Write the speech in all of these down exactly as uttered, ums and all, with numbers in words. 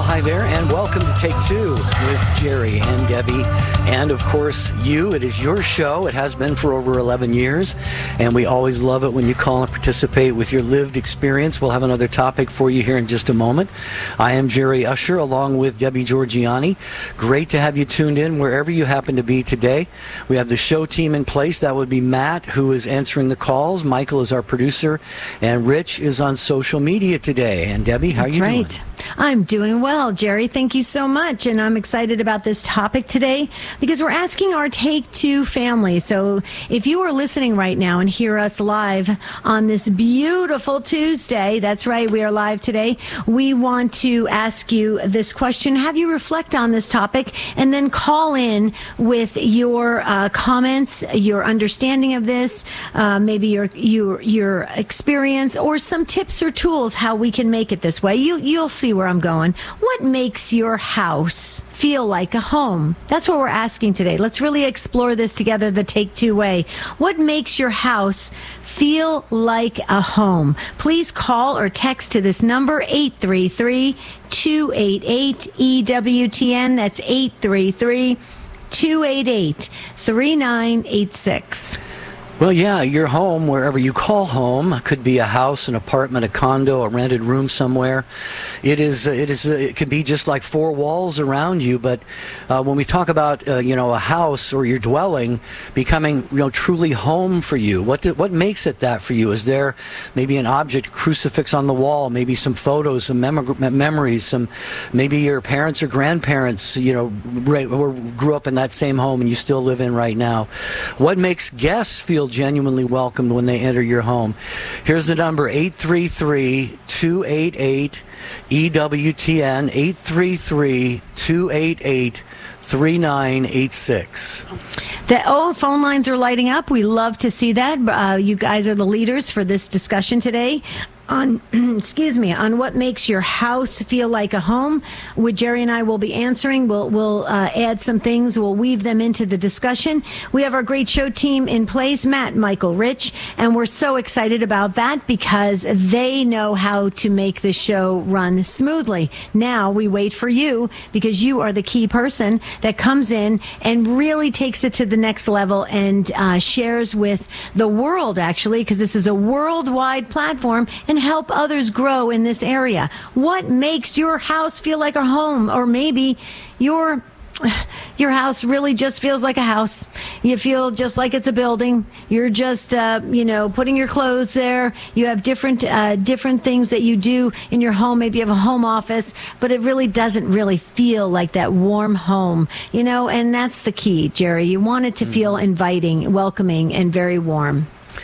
hi there, and welcome to Take Two with Jerry and Debbie, and of course you. It is your show. It has been for over eleven years, and we always love it when you call and participate with your lived experience. We'll have another topic for you here in just a moment. I am Jerry Usher, along with Debbie Georgiani. Great to have you tuned in wherever you happen to be today. We have the show team in place. That would be Matt, who is answering the calls. Michael is our producer, and Rich is on social media today. And Debbie, how are you right. doing? I'm doing well, Jerry. Thank you so much. And I'm excited about this topic today because we're asking our Take Two family. So if you are listening right now and hear us live on this beautiful Tuesday, that's right, we are live today, we want to ask you this question. Have you reflect on this topic and then call in with your uh, comments, your understanding of this, uh, maybe your, your, your experience, or some tips or tools how we can make it this way. You, you'll see where I'm going. What makes your house feel like a home? That's what we're asking today. Let's really explore this together the Take Two way. What makes your house feel like a home? Please call or text to this number, eight three three, two eight eight, E W T N. That's eight three three, two eight eight, three nine eight six. Well, yeah, your home, wherever you call home, could be a house, an apartment, a condo, a rented room somewhere. It is, it is, it can be just like four walls around you. But uh, when we talk about, uh, you know, a house or your dwelling becoming, you know, truly home for you, what do, what makes it that for you? Is there maybe an object, a crucifix on the wall, maybe some photos, some mem- memories, some maybe your parents or grandparents, you know, right, or grew up in that same home and you still live in right now? What makes guests feel genuinely welcomed when they enter your home? Here's the number, eight three three, two eight eight, E W T N, eight three three, two eight eight, three nine eight six. The oh, phone lines are lighting up. We love to see that. Uh, you guys are the leaders for this discussion today on, excuse me, on what makes your house feel like a home. With Jerry and I will be answering. We'll, we'll uh, add some things. We'll weave them into the discussion. We have our great show team in place, Matt, Michael, Rich, and we're so excited about that because they know how to make the show run smoothly. Now we wait for you because you are the key person that comes in and really takes it to the next level and uh, shares with the world, actually, because this is a worldwide platform, and help others grow in this area. What makes your house feel like a home? Or maybe your your house really just feels like a house. You feel just like it's a building. You're just, uh, you know, putting your clothes there. You have different uh, different things that you do in your home. Maybe you have a home office, but it really doesn't really feel like that warm home, you know, and that's the key, Jerry. You want it to feel inviting, welcoming, and very warm.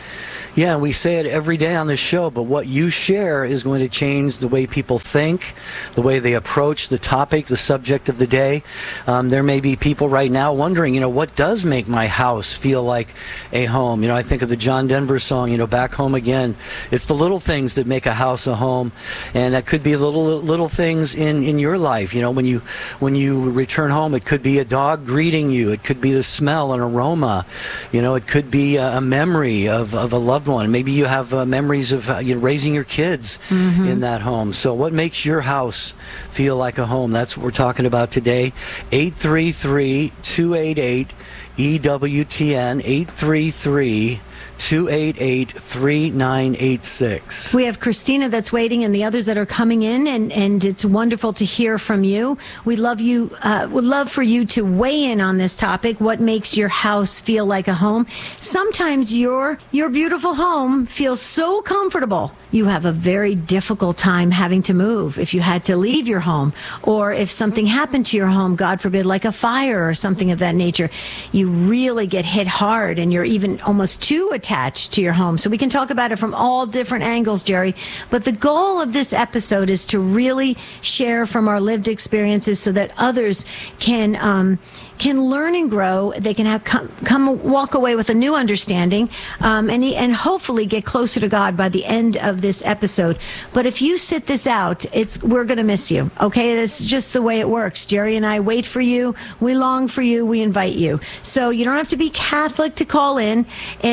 Yeah, we say it every day on this show, but what you share is going to change the way people think, the way they approach the topic, the subject of the day. Um, there may be people right now wondering, you know, what does make my house feel like a home? You know, I think of the John Denver song, you know, Back Home Again. It's the little things that make a house a home, and that could be little little things in, in your life. You know, when you when you return home, it could be a dog greeting you. It could be the smell, an aroma. You know, it could be a, a memory of, of a loved one. Maybe you have uh, memories of uh, you know, raising your kids mm-hmm. in that home. So what makes your house feel like a home? That's what we're talking about today. eight three three, two eight eight, E W T N, eight three three, two eight eight, three nine eight six. We have Christina that's waiting and the others that are coming in, and, and it's wonderful to hear from you. We love you. Uh, would love for you to weigh in on this topic. What makes your house feel like a home? Sometimes your your beautiful home feels so comfortable. You have a very difficult time having to move if you had to leave your home, or if something happened to your home, God forbid, like a fire or something of that nature. You really get hit hard, and you're even almost too attached to your home. So we can talk about it from all different angles, Jerry. But the goal of this episode is to really share from our lived experiences so that others can um, can learn and grow. They can have come, come walk away with a new understanding, um, and and hopefully get closer to God by the end of this episode. But if you sit this out, it's we're going to miss you. Okay, that's just the way it works. Jerry and I wait for you. We long for you. We invite you. So you don't have to be Catholic to call in, and we just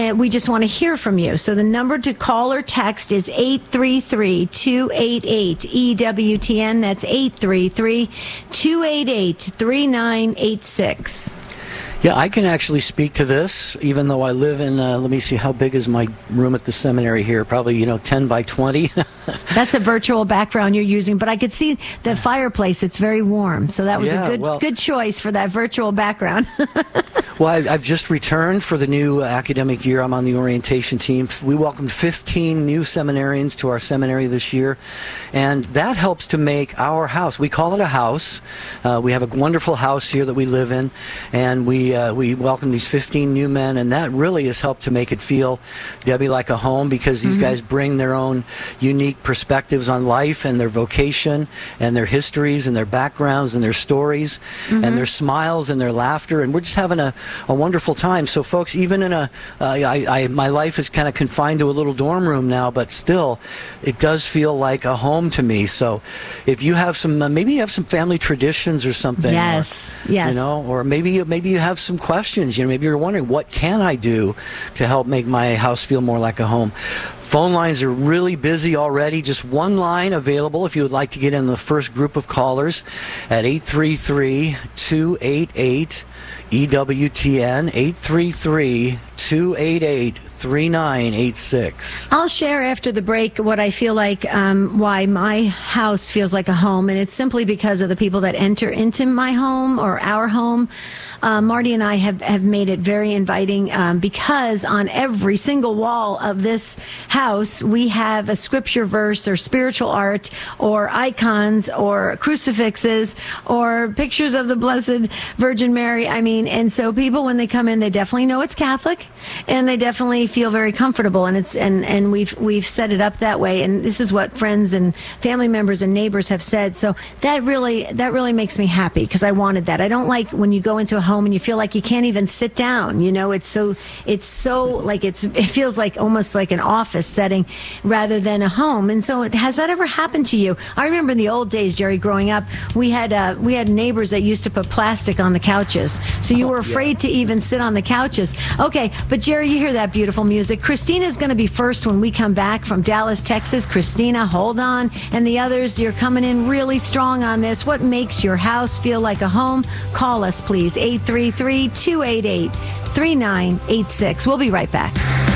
just want to hear from you. So the number to call or text is eight three three, two eight eight, E W T N. That's eight three three, two eight eight, three nine eight six. Yeah, I can actually speak to this, even though I live in, uh, let me see, how big is my room at the seminary here? Probably, you know, ten by twenty. That's a virtual background you're using, but I could see the fireplace. It's very warm. So that was yeah, a good well, good choice for that virtual background. Well, I, I've just returned for the new academic year. I'm on the orientation team. We welcomed fifteen new seminarians to our seminary this year, and that helps to make our house. We call it a house. Uh, we have a wonderful house here that we live in, and we uh, we welcome these fifteen new men, and that really has helped to make it feel, Debbie, like a home, because these mm-hmm. guys bring their own unique perspectives on life and their vocation and their histories and their backgrounds and their stories mm-hmm. and their smiles and their laughter, and we're just having a a wonderful time. So, folks, even in a, uh, I, I, my life is kind of confined to a little dorm room now, but still, it does feel like a home to me. So, if you have some, uh, maybe you have some family traditions or something. Yes, or, yes. You know, or maybe maybe you have some questions. You know, maybe you're wondering, what can I do to help make my house feel more like a home? Phone lines are really busy already. Just one line available if you would like to get in the first group of callers at eight three three, two eight eight, E W T N, eight three three, two eight eight, three nine eight six. I'll share after the break what I feel like, um, why my house feels like a home, and it's simply because of the people that enter into my home or our home. Uh, Marty and I have, have made it very inviting um, because on every single wall of this house, we have a scripture verse or spiritual art or icons or crucifixes or pictures of the Blessed Virgin Mary. I mean, and so people, when they come in, they definitely know it's Catholic, and they definitely feel very comfortable. And it's and, and we've we've set it up that way. And this is what friends and family members and neighbors have said. So that really that really makes me happy, because I wanted that. I don't like when you go into a home and you feel like you can't even sit down. You know, it's so it's so like it's it feels like almost like an office setting rather than a home. And so, has that ever happened to you? I remember in the old days, Jerry, growing up, we had uh, we had neighbors that used to put plastic on the couches, so you were afraid to even sit on the couches. Okay, but Jerry, you hear that beautiful music. Christina's going to be first when we come back from Dallas, Texas. Christina, hold on. And the others, you're coming in really strong on this. What makes your house feel like a home? Call us, please. eight three three, two eight eight, three nine eight six. We'll be right back.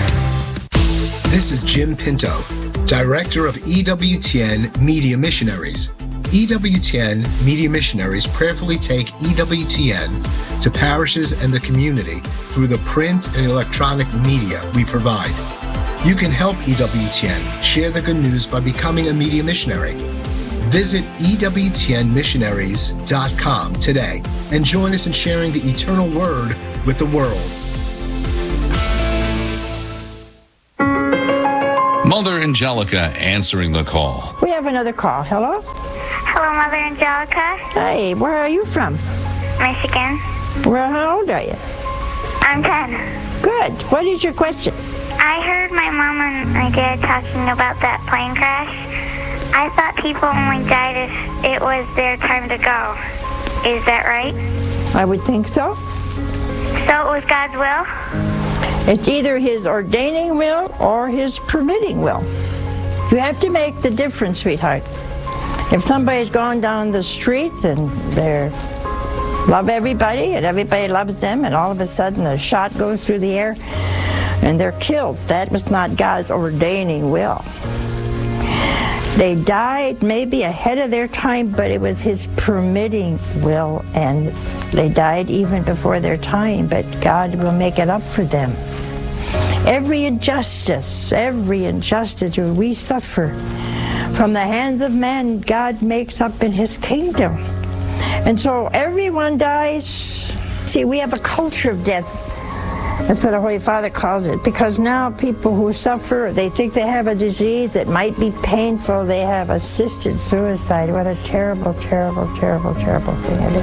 This is Jim Pinto, Director of E W T N Media Missionaries. E W T N Media Missionaries prayerfully take E W T N to parishes and the community through the print and electronic media we provide. You can help E W T N share the good news by becoming a media missionary. Visit E W T N missionaries dot com today and join us in sharing the eternal word with the world. Mother Angelica answering the call. We have another call. Hello? Hello, Mother Angelica. Hey, where are you from? Michigan. Well, how old are you? I'm ten. Good. What is your question? I heard my mom and my dad talking about that plane crash. I thought people only died if it was their time to go. Is that right? I would think so. So it was God's will? It's either his ordaining will or his permitting will. You have to make the difference, sweetheart. If somebody's going down the street and they love everybody and everybody loves them, and all of a sudden a shot goes through the air and they're killed, that was not God's ordaining will. They died maybe ahead of their time, but it was his permitting will, and they died even before their time, but God will make it up for them. Every injustice, every injustice we suffer from the hands of man, God makes up in his kingdom. And so everyone dies. See, we have a culture of death. That's what the Holy Father calls it. Because now people who suffer, they think they have a disease that might be painful. They have assisted suicide. What a terrible, terrible, terrible, terrible thing it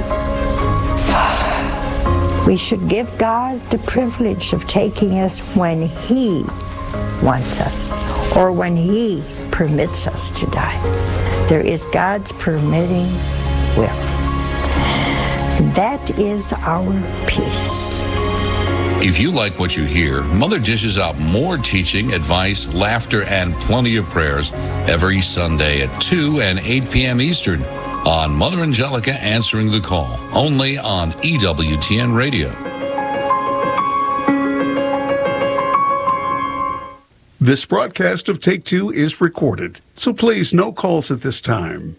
is. We should give God the privilege of taking us when he wants us, or when he permits us to die. There is God's permitting will. And that is our peace. If you like what you hear, Mother dishes out more teaching, advice, laughter, and plenty of prayers every Sunday at two and eight p.m. Eastern on Mother Angelica Answering the Call, only on E W T N Radio. This broadcast of Take Two is recorded, so please, no calls at this time.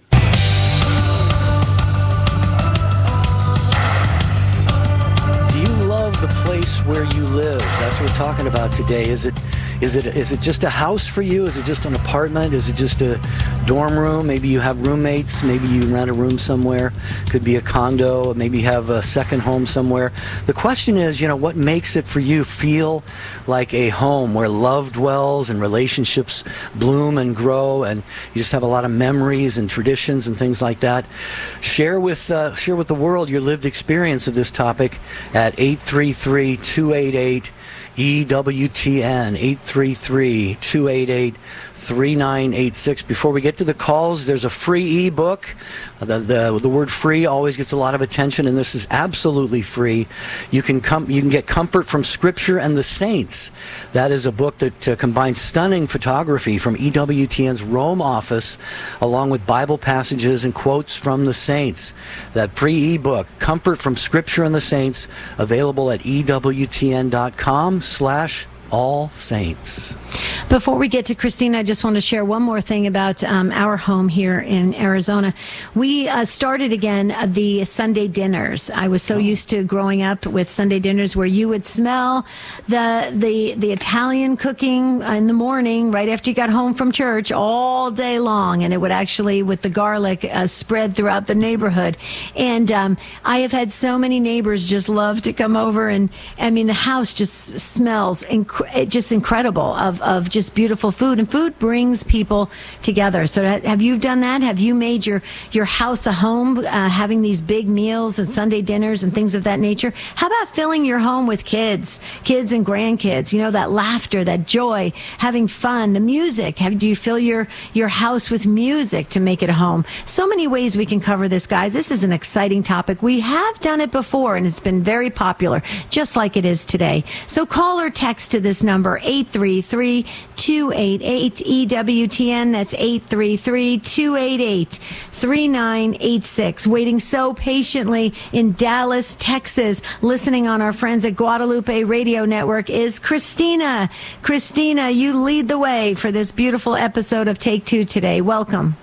The place where you live. That's what we're talking about today. Is it is it is it just a house for you? Is it just an apartment? Is it just a dorm room? Maybe you have roommates. Maybe you rent a room somewhere. Could be a condo. Maybe you have a second home somewhere. The question is, you know, what makes it for you feel like a home where love dwells and relationships bloom and grow, and you just have a lot of memories and traditions and things like that? Share with uh, share with the world your lived experience of this topic at eight three three, two eight eight, E W T N, eight three three, two eight eight, three nine eight six. Before we get to the calls, there's a free ebook. The, the the word free always gets a lot of attention, and this is absolutely free. You can come you can get comfort from Scripture and the Saints. That is a book that uh, combines stunning photography from E W T N's Rome office, along with Bible passages and quotes from the Saints. That free ebook, Comfort from Scripture and the Saints, available at E W T N dot com slash All Saints. Before we get to Christina, I just want to share one more thing about um, our home here in Arizona. We uh, started again uh, the Sunday dinners. I was so used to growing up with Sunday dinners where you would smell the the the Italian cooking in the morning right after you got home from church all day long, and it would actually, with the garlic, uh, spread throughout the neighborhood. And um, I have had so many neighbors just love to come over, and I mean the house just smells inc- just incredible of of just beautiful food, and food brings people together. So have you done that? Have you made your your house a home, uh, having these big meals and Sunday dinners and things of that nature? How about filling your home with kids, kids and grandkids? You know, that laughter, that joy, having fun, the music. Have, do you fill your your house with music to make it a home? So many ways we can cover this, guys. This is an exciting topic. We have done it before, and it's been very popular, just like it is today. So call or text to this number, eight three three, two eight eight, E W T N. That's eight three three, two eight eight, three nine eight six. Waiting so patiently in Dallas, Texas, listening on our friends at Guadalupe Radio Network is Christina. Christina, you lead the way for this beautiful episode of Take Two today. Welcome.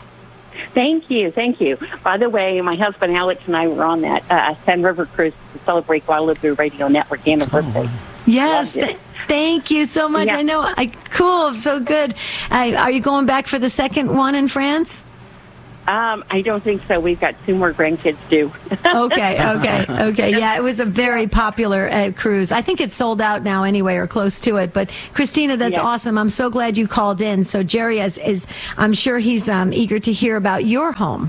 Thank you, thank you. By the way, my husband Alex and I were on that uh, San River cruise to celebrate Guadalupe Radio Network anniversary. Oh. Yes, th- thank you so much. Yeah. I know, I cool, so good. Uh, are you going back for the second one in France? Um, I don't think so. We've got two more grandkids due. okay, okay, okay. Yeah, it was a very popular uh, cruise. I think it's sold out now anyway, or close to it. But Christina, that's yeah. awesome. I'm so glad you called in. So Jerry is, is I'm sure he's um, eager to hear about your home.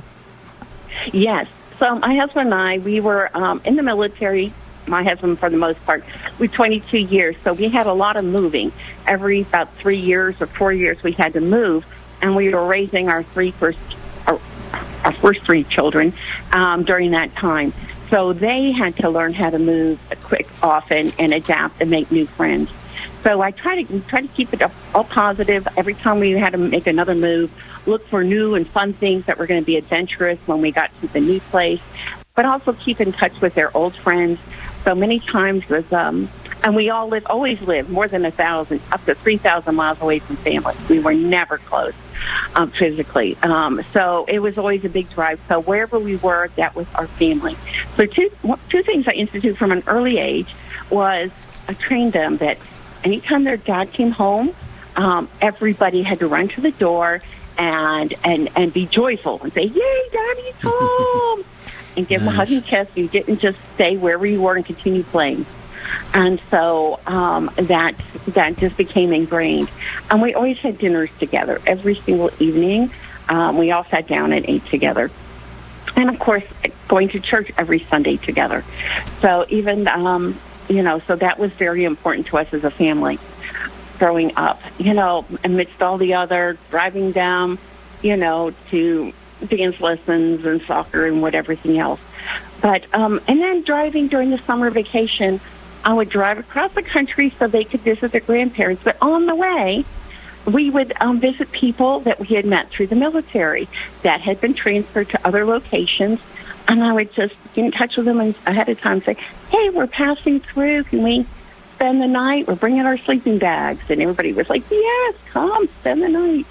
Yes. So my husband and I, we were um, in the military. My husband, for the most part, we twenty-two years. So we had a lot of moving. Every about three years or four years, we had to move, and we were raising our three first. Our, our first three children um, during that time. So they had to learn how to move quick, often, and adapt and make new friends. So I try to try to keep it all positive. Every time we had to make another move, look for new and fun things that were going to be adventurous when we got to the new place, but also keep in touch with their old friends. So many times with um, and we all live, always live more than a thousand, up to three thousand miles away from family. We were never close. Um, physically. Um, so it was always a big drive. So wherever we were, that was our family. So two two things I instituted from an early age was I trained them that anytime their dad came home, um, everybody had to run to the door and, and, and be joyful and say, "Yay, Daddy's home!" and give nice. them a hug and kiss. You didn't just stay wherever you were and continue playing. And so um, that that just became ingrained. And we always had dinners together every single evening. Um, we all sat down and ate together. And, of course, going to church every Sunday together. So even, um, you know, so that was very important to us as a family growing up, you know, amidst all the other driving down, you know, to dance lessons and soccer and what everything else. But, um, and then driving during the summer vacation, I would drive across the country so they could visit their grandparents. But on the way, we would um, visit people that we had met through the military that had been transferred to other locations. And I would just get in touch with them ahead of time and say, hey, we're passing through. Can we spend the night? We're bringing our sleeping bags. And everybody was like, yes, come, spend the night.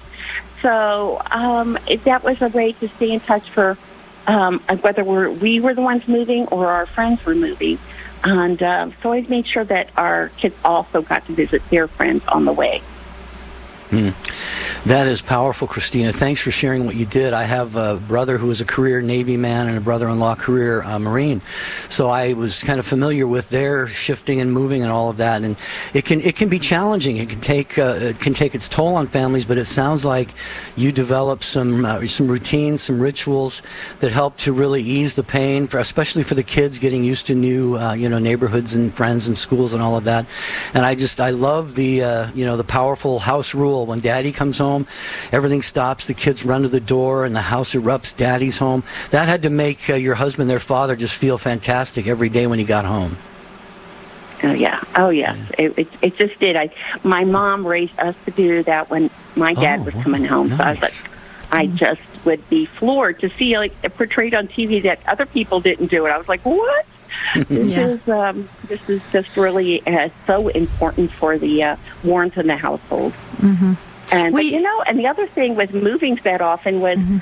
So um, it, that was a way to stay in touch for um, whether we're, we were the ones moving or our friends were moving. And uh, so I made sure that our kids also got to visit their friends on the way. Hmm. That is powerful, Christina. Thanks for sharing what you did. I have a brother who was a career Navy man and a brother-in-law career uh, Marine, so I was kind of familiar with their shifting and moving and all of that. And it can it can be challenging. It can take uh, it can take its toll on families. But it sounds like you developed some uh, some routines, some rituals that help to really ease the pain, for, especially for the kids getting used to new uh, you know neighborhoods and friends and schools and all of that. And I just I love the uh, you know the powerful house rule. When Daddy comes home, everything stops, the kids run to the door, and the house erupts. Daddy's home. That had to make uh, your husband, their father, just feel fantastic every day when he got home. Oh, yeah. Oh, yes. Yeah. It, it, it just did. I, my mom raised us to do that when my dad oh, was coming home. Nice. So I was like, I just would be floored to see like portrayed on T V that other people didn't do it. I was like, what? This yeah. is um, this is just really uh, so important for the uh, warmth in the household. Mm-hmm. And we, but, you know, and the other thing with moving that often was mm-hmm.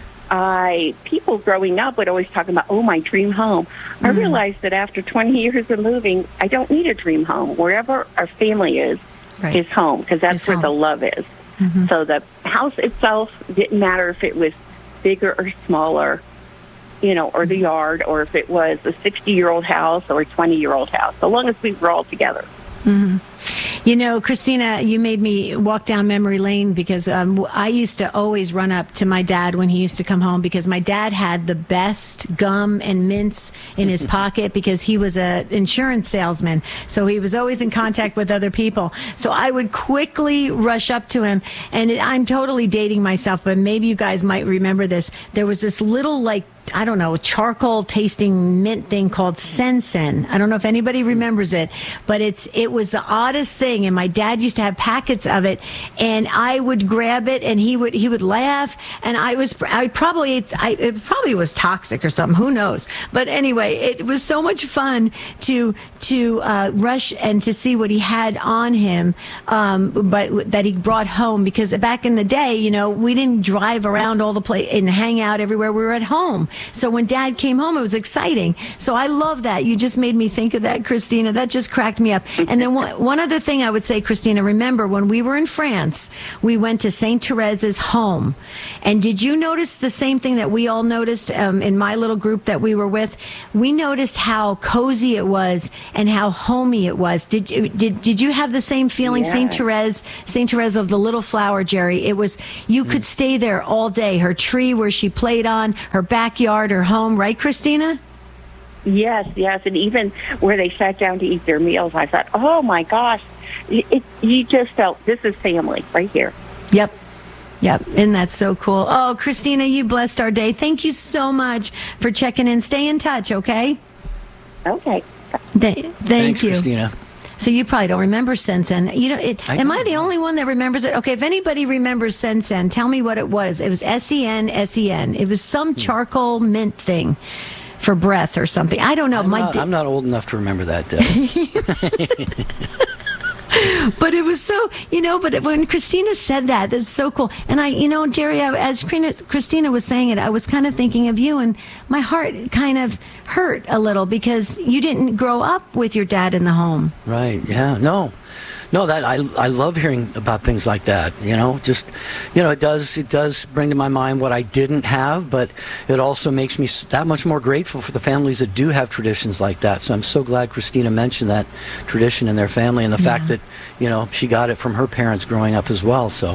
I people growing up would always talk about, oh, my dream home. Mm-hmm. I realized that after twenty years of moving, I don't need a dream home. Wherever our family is, right. is home, because that's it's where home. the love is. Mm-hmm. So the house itself didn't matter if it was bigger or smaller, you know, or the yard, or if it was a sixty-year-old house or a twenty-year-old house, so long as we were all together. Mm-hmm. You know, Christina, you made me walk down memory lane because um, I used to always run up to my dad when he used to come home because my dad had the best gum and mints in his pocket because he was an insurance salesman. So he was always in contact with other people. So I would quickly rush up to him. And it, I'm totally dating myself, but maybe you guys might remember this. There was this little, like, I don't know, charcoal tasting mint thing called Sen-Sen. I don't know if anybody remembers it, but it's it was the oddest thing. And my dad used to have packets of it, and I would grab it, and he would he would laugh, and I was I probably it's, I, it probably was toxic or something. Who knows? But anyway, it was so much fun to to uh, rush and to see what he had on him, um, but that he brought home because back in the day, you know, we didn't drive around all the place and hang out everywhere. We were at home. So when Dad came home, it was exciting. So I love that. You just made me think of that, Christina. That just cracked me up. And then one, one other thing I would say, Christina, remember when we were in France, we went to Saint Therese's home. And did you notice the same thing that we all noticed um, in my little group that we were with? We noticed how cozy it was and how homey it was. Did you, did, did you have the same feeling? Yeah. Saint Therese, Saint Therese of the Little Flower, Jerry. It was, you mm. could stay there all day. Her tree where she played on, her backyard, or home, right, Christina? Yes, yes, and even where they sat down to eat their meals, I thought, oh my gosh, it, it, you just felt this is family right here. Yep. Yep, and that's so cool. Oh, Christina, you blessed our day. Thank you so much for checking in. Stay in touch, okay? Okay. Th- thank Thanks, you, Christina. So you probably don't remember Sen-Sen. You know, it, I am I the know. only one that remembers it? Okay, if anybody remembers Sen-Sen, tell me what it was. It was S E N, S E N. It was some charcoal mint thing for breath or something. I don't know. I'm, My not, di- I'm not old enough to remember that. Uh. But it was so, you know, but when Christina said that, that's so cool. And I, you know, Jerry, I, as Christina was saying it, I was kind of thinking of you, and my heart kind of hurt a little because you didn't grow up with your dad in the home. Right, yeah, no. No, that I, I love hearing about things like that. You know, just you know, it does it does bring to my mind what I didn't have, but it also makes me that much more grateful for the families that do have traditions like that. So I'm so glad Christina mentioned that tradition in their family and the yeah. fact that you know she got it from her parents growing up as well. So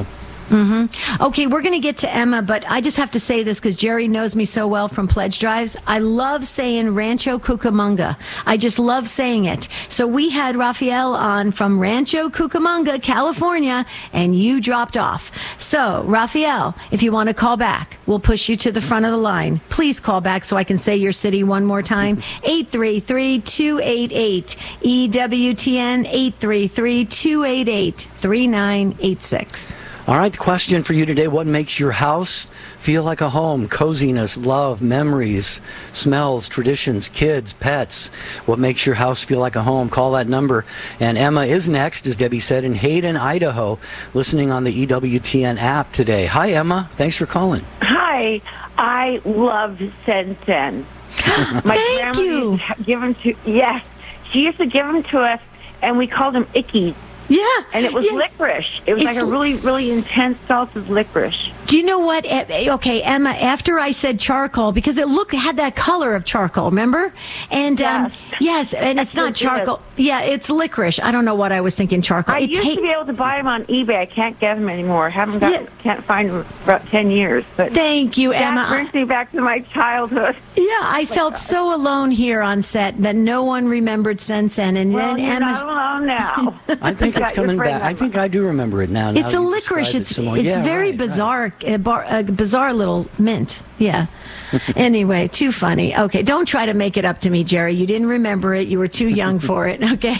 Mm-hmm. Okay, we're going to get to Emma, but I just have to say this because Jerry knows me so well from pledge drives. I love saying Rancho Cucamonga. I just love saying it. So we had Rafael on from Rancho Cucamonga, California, and you dropped off. So, Rafael, if you want to call back, we'll push you to the front of the line. Please call back so I can say your city one more time. eight three three, two eight eight, E W T N, eight three three, two eight eight, three nine eight six. All right, the question for you today, what makes your house feel like a home? Coziness, love, memories, smells, traditions, kids, pets. What makes your house feel like a home? Call that number. And Emma is next, as Debbie said, in Hayden, Idaho, listening on the E W T N app today. Hi, Emma. Thanks for calling. Hi. I loved Sen Sen. My Thank grandma you. used to give them to, yes, she used to give them to us, and we called them Icky. Yeah. And it was yes. licorice. It was It's like a l- really, really intense salted licorice. Do you know what? Eh, Okay, Emma, after I said charcoal, because it looked had that color of charcoal, remember? And um, Yes. yes, and it's not That's what it is. charcoal. Yeah, it's licorice. I don't know what I was thinking charcoal. I It used ta- to be able to buy them on eBay. I can't get them anymore. Haven't got, Yeah. can't find them for about ten years. But Thank you, that Emma. brings me back to my childhood. Yeah, I felt so alone here on set that no one remembered Sen Sen, and Well, then you're Emma. not alone now. I think You it's got your coming friend back. I Emma. think I do remember it now. now It's a you licorice. described it It's some more. it's Yeah, very right, bizarre, A, bar, a bizarre little mint. Yeah. Anyway, too funny. Okay, don't try to make it up to me, Jerry. You didn't remember it. You were too young for it. Okay,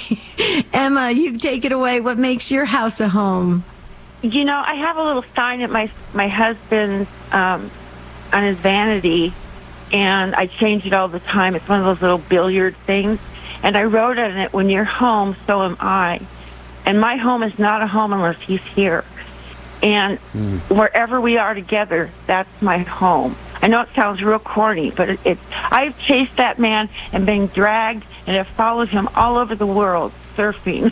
Emma, you take it away. What makes your house a home? You know, I have a little sign at my my husband's um, on his vanity, and I change it all the time. It's one of those little billiard things, and I wrote on it, "When you're home, so am I." And my home is not a home unless he's here. And wherever we are together, that's my home. I know it sounds real corny, but it, it, I've chased that man and been dragged and have followed him all over the world surfing.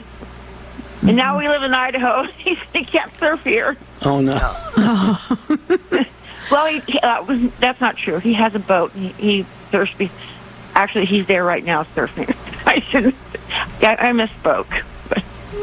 And now we live in Idaho. He, he can't surf here. Oh, no. Well, he, uh, was- that's not true. He has a boat. He, he surfs. be- Actually, he's there right now surfing. I shouldn't. I, I misspoke. But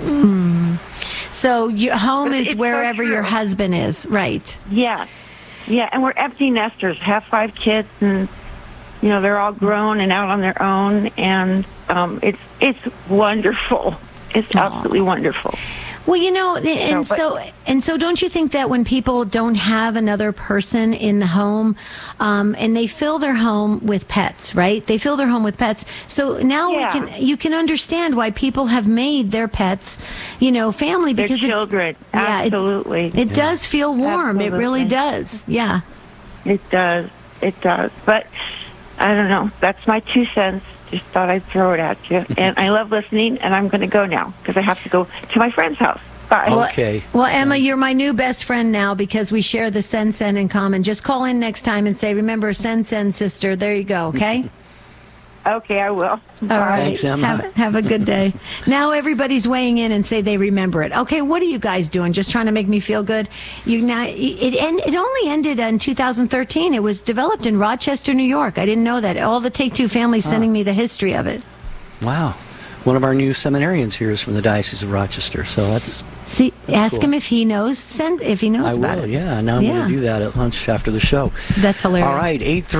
So your home But is it's so wherever your true. husband is, right? yeah, yeah, and we're empty nesters. Have five kids, and you know they're all grown and out on their own, and um, it's it's wonderful. It's absolutely wonderful. Well, you know, and but- so and so, don't you think that when people don't have another person in the home, um, and they fill their home with pets, right? They fill their home with pets. So now Yeah. we can you can understand why people have made their pets, you know, family Their because children, It, yeah, it- absolutely. it, does feel warm. It really Absolutely. does. Yeah. It does. It does. But I don't know. That's my two cents. Just thought I'd throw it at you. And I love listening, and I'm going to go now because I have to go to my friend's house. Bye. Well- Okay. Well, Emma, you're my new best friend now because we share the Sen Sen in common. Just call in next time and say, "Remember Sen Sen, sister." There you go. Okay. Okay, I will. All right. Thanks, Emma. Have, have a good day. Now everybody's weighing in and say they remember it. Okay, what are you guys doing? Just trying to make me feel good? You now it end, it only ended in two thousand thirteen. It was developed in Rochester, New York. I didn't know that. All the Take Two families sending me the history of it. Wow. One of our new seminarians here is from the Diocese of Rochester, so that's... See, ask cool. him if he knows. Send if he knows I about will, it. yeah. Now I'm Yeah. going to do that at lunch after the show. That's hilarious. All right, eight three.